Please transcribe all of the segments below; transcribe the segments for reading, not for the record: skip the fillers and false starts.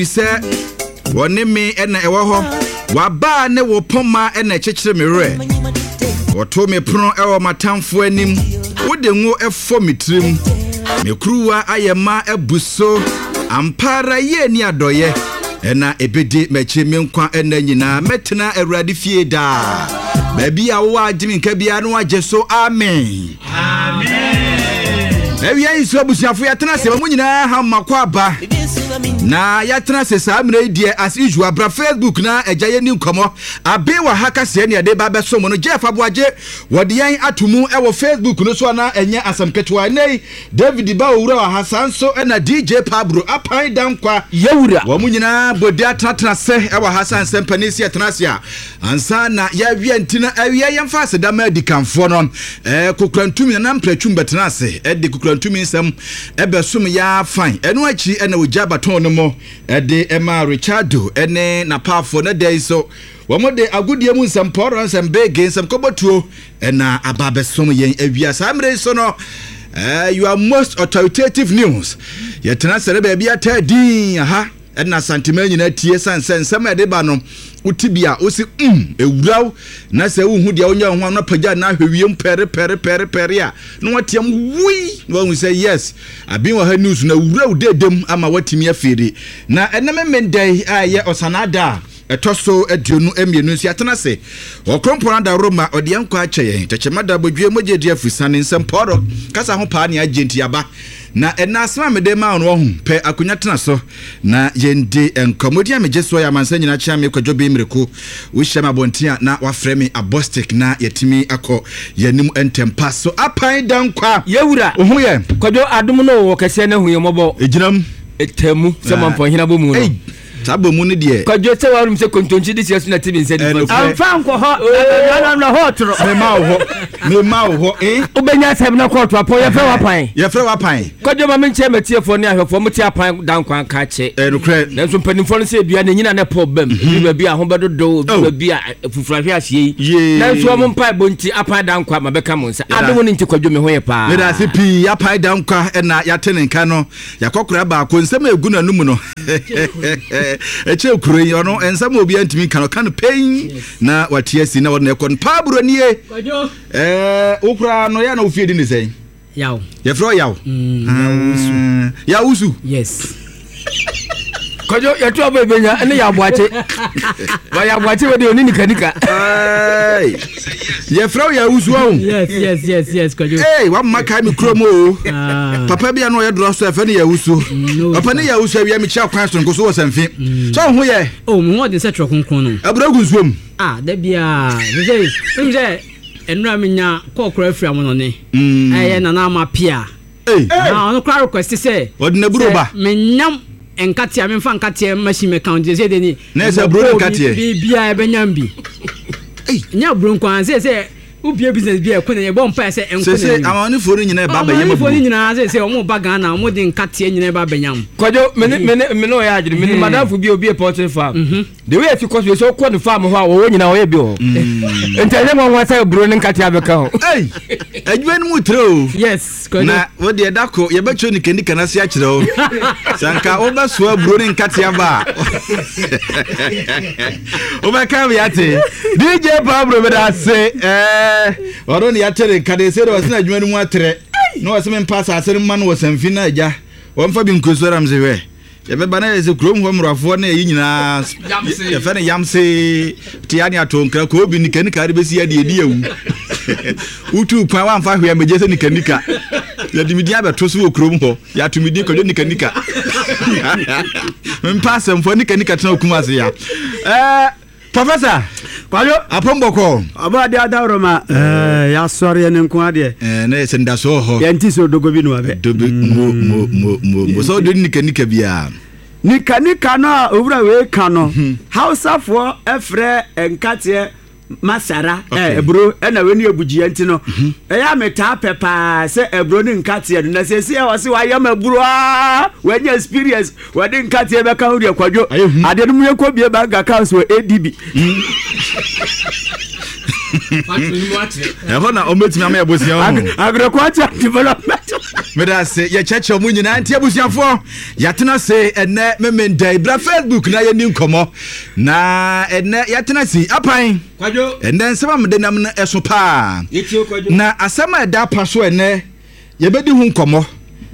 Say, one me and a waho, waba ne wo poma and a chichre me re. Or to me pro ewa matam for him, would the wo for me trim. Me crewa ayama e buso, ampara ye ni adoye. Ena ebedi mechi minkwa ene nyina metena awrade fie da. Baby awa jimi nkabia no agye so amen. Amen. Ewi ayi so abusuafo yatena se mo nyina ha makwa ba. Na yatena se sa amre die as usual bra Facebook na agyaye ni nkomo abe wa haka se ne de ba be so mo no Jeff Aboaje wode yan atomu e wo Facebook no so na enye asamketwa nei David ba owura wa Hasanso na DJ Pablo apan dankwa yewura wo mo nyina bodi atratena se e wa Hasan sempanisi atena se a ansa na ya wie ntina awia yemfa se da ma dikanfo no kokrantumi na mpratwum betena se e de kokrantumi nsam e besom ya fan eno achi na ojaba ton no mo de Emma Richardo ene na pafo na dey so wo de agudie mu nsam poro nsam bege nsam kobotuo na ababesom yen awia samre so no you are most authoritative news yetena sere ba bia ta din aha na santima nyina tie sansensam ede ba no utibia osi ewuraw na se wo hu dia onya ho na pagya na hwewiem pere a no watiam wi no hu say yes abin wa ha news na wuraw dedem ama watimi afiri na eneme mendai aye osanada etoso aduonu emienu nsi atena se okrompona da Roma ode yankwa akyeye techemada bodwe mogedi afusane nsemporo kasa ho pa ne agenti aba na enasema mede ma ono ho pe akunya tena so na yende enkomodi amegye so ya mansa nyina chia me kwadwobe mreko wo hyema bontia na wafrɛ me abostic na yetimi akɔ yanim entempa so apan dankwa yewura wo ho ye kwadwo adom no wo kase na hu yemɔbɔ eginam etemu sɛmampo hina bɔ mu no Sabo mu ne de kwadwo se warum se kontonchi de siasu na tibi nsedi amfa nko ho na ho tro me ma wo ubenya sem na court apo ye fre wapan kwadwo ma menche metiefo ne ahwefo meti apan dankwan ka che nokre na so panimfo no se bia na nyina ne problem bi bia ho bedodo bi bia fufurahwe ahye na so mo mpa bonti apan dankwa ma beka mo nsa adom ne nti kwadwo me ho ye pa me da se pi apan dankwa na yatene nka no yakokora ba ko nsem egu na numu no eche kure yono ensam obi antimi kan pain na watiasi na wona ekon Pablo nie ukra no ya na ofiedi ni sen yaw ye fro yaw ya usu yes kojo ya tu abebenya ene ya boache ba ya boache we de oni nikanika ye fro ya usu on yes kojo wa maka mi kromo papa bia no ye dro so efe ne ya usu papa ne ya usu awia mi chia kwan so nko so wasamfi so ho ye mo de se tro konkon no abragu nsuom da bia ze enura menya kokora afia mo no ne na na ma pia ono kra request se odina buroba menyam enkatia memfa nkatia machine account je de ni na se bro nkatia bia ebenyam bi nya bro nkwan se ubie business bia ko na ye bompa se enko se amani fori nyina ba ba yema fori nyina se omo ba Ghana omo de nkatia nyina ba benyam kwajo me no ya agire me madam fu bia obi poultry farm the way if you cause so ko the farm ho a wo nyina wo ye bi ho entele mo wa say bro nkatia be ka ho adwan mu tro yes kwajo na wo de dako ye ba choni kendi kana se akire ho sanka o ba so bro nkatia ba o ba ka ya te DJ Pablo be da se oro ni atere kadese do wasina adwuma mu atere no waseme mpasa asere mma no wasamfi na agya wonfa bi nkosoram se hwe ye be bana ye se krom ho mrafo na yi nyina ye fe ne yamse tiani atonkra ko obi nikanika de besi ade edi awu utu pa wanfa hwe meje se nikanika ya dimidi abeto so wo krom ho ya tumidi ko nikanika mpasa mfo nikanika tena okumase ya Professor kwajo apomboko abade adawroma ya sori ene nko ade na senda so ho ya ntiso dogo bi no abe mo so do nikanika bia nikanika no owura we ka no Hausa for efre enkatie masara ebro na we ni ebuji anti no ya meta pepa se ebro ni nkatie na se se o se wa yam ebro we nya experience we di nkatie be ka ho de kwadwo ade no mu ekobie ba ga ka so ADB ya bona o metimi am ebosia ho agrokwacha development meda se ye cheche mu nyina antie busuafo yatena se ene memenda ibra Facebook na ye ni nkomo na ene yatena si apan kwajo ene nsema mede nam na eso pa na asema eda pa so ene ye bedi hu nkomo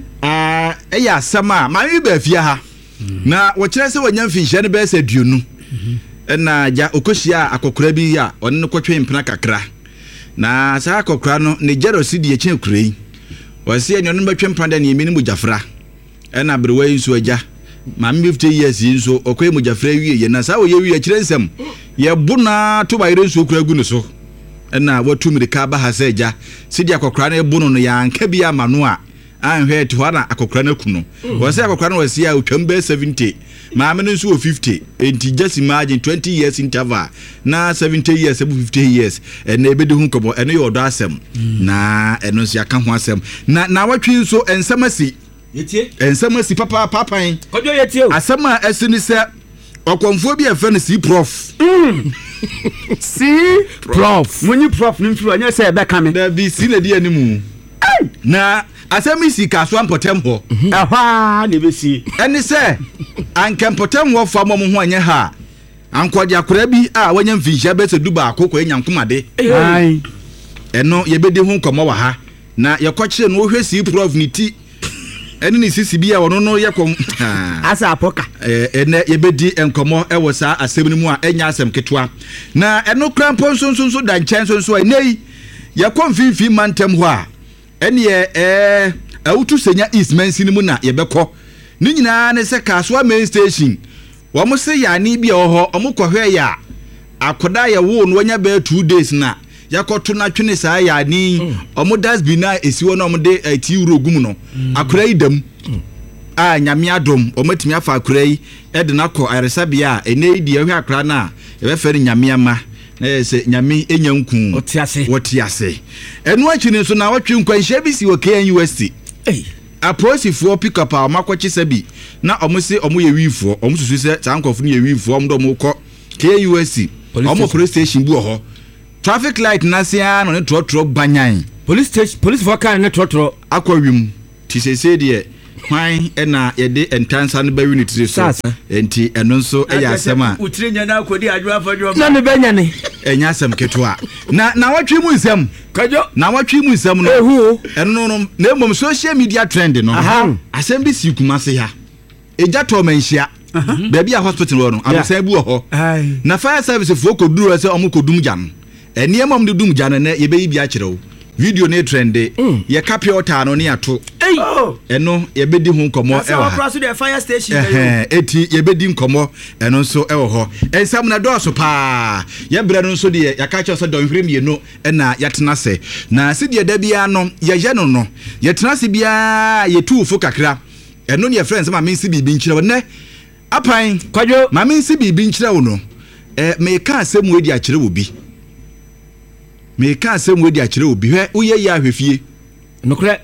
eya asema ma mi ba fia ha na wo kire se wanya mfinhye ne be se duonu na ja okohia akokora bi ya one ne kotwe mpena kakra na sa akokora no ne jealousy de eche kurei wasi enyo no betwe mpanda ne yemi mu jafra na brewa nso agya ma 50 years nso okoye mu jafra wie na sa wo ye wie kire nsem ye bona to bayire nso kura gu no so na watu mirika ba ha se agya sidi akokora na ebono no ya nka bi amano a anhwe to na akokora na kuno wasi akokora na wasi a otwambe 70 maame no nso 50 enti just imagine 20 years interval na 70 years 50 years na ebedi hu kobo eno ye odo asem na eno nso aka ho asem na watwi nso ensamasi yetie ensamasi papa papan kodwo yetie asema esini se okomfo bi efe no si prof si prof munyi prof ni mfiri anya se ebe kame da bi si na di animu na asemi si kaso ampotem ho aha ne be si eni se ankempotem ho fa mom ho anya ha ankodi akora bi a wanya mfinhia be se duba akoko enyankomade ai eno yebedi hu nkomo wa ha na yekokire no hwe si prof ni ti eni ni sisi bi a wono no yekom asa apoka ene yebedi enkomo ewo sa asem ni mu a enya asem ketwa na eno krampo nso da nchen nso enei yekom finfi mantem ho a ene awutu senya East Mansin mu na yebekọ ni nyina ne se Kaswa main station wo mo se ya ni bi oho omo kohwe ya akoda ya wo no nya be 2 days na yakoto na twene saa ya ni omo dasbi na esiwo na omo de ati uro gum no akora idam a nyame adom omo timi afa akora yi ede na kọ aresabia ene di ehwe akora na ebe fere nyame ama na se nyame enya nku wotiase enu achi ne so na watwe nkwanhye bi si wo KNUST aposifo pick up a makwachi sabi na omusi omu ye wifo omu susu se tankofo ne ye wifo omu do mu kọ KNUST omu police station bu ho traffic light na sia no ne trotro banyan police for car ne trotro akwawim ti sese de hwan na ye de entansa ne ba unity so enti eno nso eya asema utirenya na akodi adwo afadwo na ne benya ne enya asem ketwa na watwe mu nsem kajo na watwe mu nsem no ehu eno no na mom social media trend no asem bi si kuma se ya eja to manhia baby a hospital wo no amesan bu ho na fire service fo koduru se omo kodum jan enie mom de dum jan na ye beyi bi a kirewo video ne trend ye kapia ota no ne ato eno ye bedi hu nkomo e wa so the fire station eti ye bedi nkomo eno nso e wo ho ensam na do so pa ye bre no nso de ye ka cho so don hwere mienu na yatena se na se de da bia no ye je no no ye tena se bia ye tuufo kakra eno ne ye friends ma mensi bibi nkyere wo ne apan kwajo ma mensi bibi nkyere wo no me ka asem we di a kyere wo bi me ka asem we di a kyere wo bi hwe uye ya hwefie nokre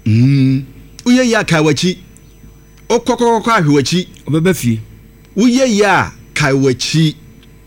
uye ya kawachi okokokoko ahwechi obeba fie uye ya kawachi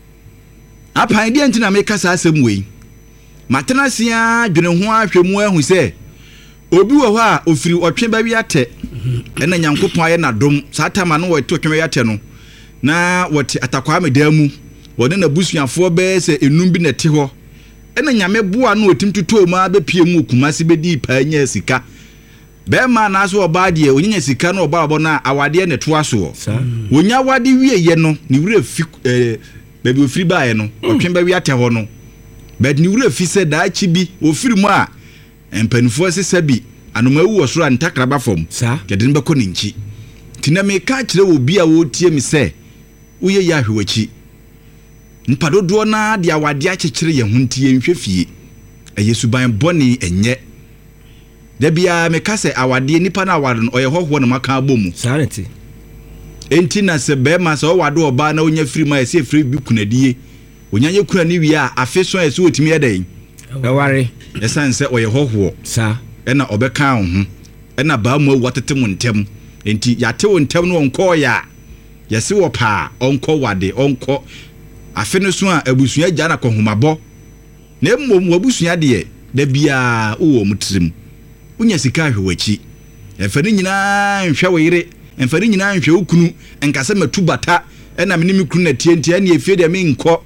apan de ntina me kasa asem we matena sia dwene ho ahwemu ahu se obi wo ho a ofiri otwe ba wi ate ena nyankopon aye na dom satama no wo to otwe wi ate no na wote atakwa medamu wode na busuafo be se enum bi na te ho ena nyame boa no otimtuto ma be pie mu kumase bedi pa nya sika be ma na so oba de onyenya sika no oba abo na awade ne to aso wonya wade wie ye no ni wure fi baby ofiri ba ye no otwen ba wi ate ho no but ni wure fi se da chi bi ofiri mu a empanifo se sabi anoma wu osoro antakra ba fom kede ne beko ninchi tina me ka kire obi a wo tie mi se uye ya hwewachi mpadodo na de awade a kekere ye huntie nhwe fie eyesuban boni enye da bia me ka se awade nipa na awade no oye hoho na maka abomu sanity enti na se be ma se owade oba na onya firi ma se firi bi kunadie onya ye kuna ni wi a afeso ese otimi edan ware esanse oye hoho sa ena obeka ho ena ba mu awatete mu ntem enti yate wo ntem no onko ya yesi wo pa onko wade onko afeno so a abusua gya na kohomabɔ na mmom wabusua de da bia wo mutrim unya sika hwewachi ɛfɛni nyinaa nhwɛ wo yere ɛfɛni nyinaa nhwɛ wo kunu ɛnkasa matu bata ɛna me ne kunu na tientia ne efie de me nkɔ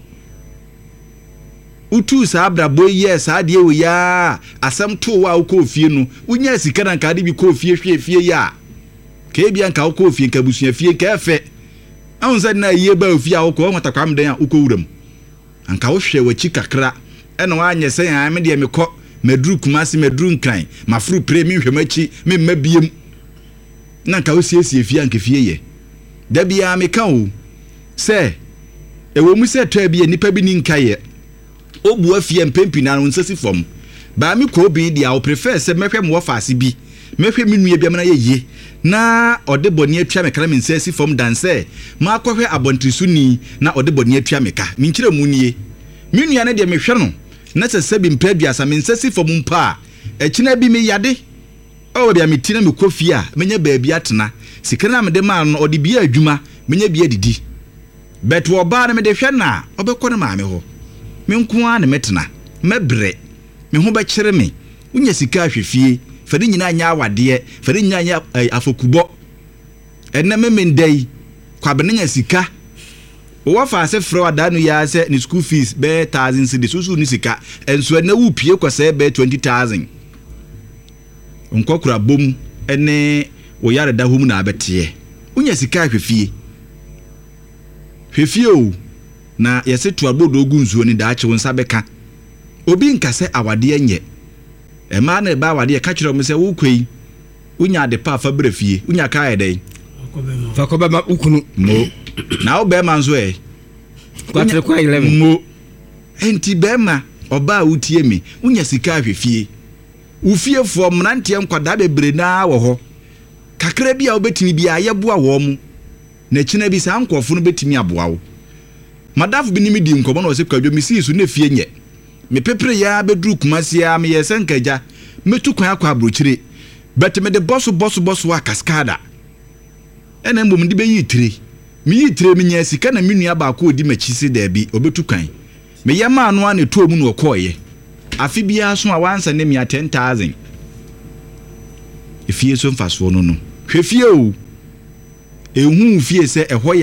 utu saa brabo yɛ saa de wo ya asɛm to wa wo kɔ fie no wonya sika na nka de bi kɔ fie hwe fie ya ka bia nka wo kɔ fie nka busua fie ka ɛfɛ ahun sɛ na yie ba ofie a wo kɔ nwatakwam den a wo kɔ wuram anka wo hwɛ wachi kakra ɛna wa anyɛ sɛ ya me de me kɔ medru kumasi medru nkran mafuru pre mi hwemachi me mabiem na nka wo siesie fie anka fie ye da bia me ka wo sɛ ewo mu sɛ twa bia nipa bi ni nka ye obu afie mpempi na no nsasi fom ba mi ko bi dia wo prefer sɛ mehwɛ mo faase bi mehwɛ mi nua bia me na ye ye na ode boni atwa me kra me nsasi fom dan sɛ ma akɔhwɛ abontrisu ni na ode boni atwa me ka mi nkyerɛ mu nie mi nua ne de mehwɛ no na sɛ bi mpaduasa me nsasi fom mpa a ɛkyina bi me yade o bia me tina me kofie a menya baabi atena sika na me de ma no ode bia adwuma menya bia didi bet wo ba na me de hwɛ na obekɔ na maame hɔ me nko a na metena mebrɛ me ho bɛkyere me unya sika ahwefie fadi nyina anya awade fadi nyina anya afokubɔ ɛna me mendai kwabene nya sika wo fa ase frɛ wadanu ya sɛ ni school fees be 1000 cedi susu ni sika enso na wu pie kwasɛ be 20000 nkokura bom ene wo yare da hom na abɛteɛ unya sika ahwefie hwefie o na yɛse to abodo ogu nsuo ni daakye wo nsa bɛka obi nkase awade nye ɛma na ba awade ka kyerɛ mo sɛ wo kwei unya de pa fa brɛfie unya ka ayɛdɛn fa ko ba ma ukunu mo na wo be ma nso kwatre kwa 11 mo enti be ma oba utie mi unya sika ahwefie ufie fo mnantie nkwada bebre na wo ho kakra bia obetimi bia yeboa wo mu na kyina bi sa nkofo no betimi aboa wo madaf bi ni mi di nkomo na ose kwadwo mi si su na fie nye me pepre ya bedru kumasia me yesen kaja metu kwan akwa abrochire bet me de bosso wa cascada ena mbom de be yi tire mi yi tire mi nya sika na mi nua ba ko odi machi se da bi obetu kwan me yema anu a na to mu na okoye afi bia so a wansa ne mi 10000 efie so mfaso no no hwefie o ehu fie se eho